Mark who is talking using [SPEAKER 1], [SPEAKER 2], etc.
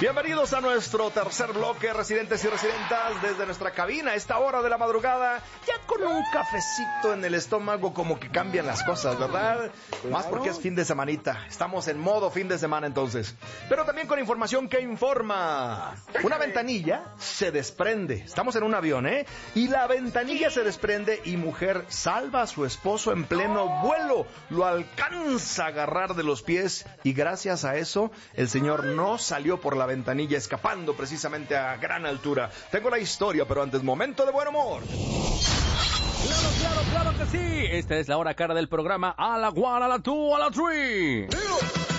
[SPEAKER 1] Bienvenidos a nuestro tercer bloque, residentes y residentas, desde nuestra cabina a esta hora de la madrugada, ya con un cafecito en el estómago, como que cambian las cosas, ¿verdad? Más porque es fin de semanita, estamos en modo fin de semana entonces. Pero también con información que informa. Una ventanilla se desprende, estamos en un avión, y la ventanilla se desprende y mujer salva a su esposo en pleno vuelo, lo alcanza a agarrar de los pies y gracias a eso el señor no salió por la ventanilla escapando precisamente a gran altura. Tengo la historia, pero antes, momento de buen humor.
[SPEAKER 2] Claro que sí. Esta es la hora cara del programa A la 1, a la 2, a la 3.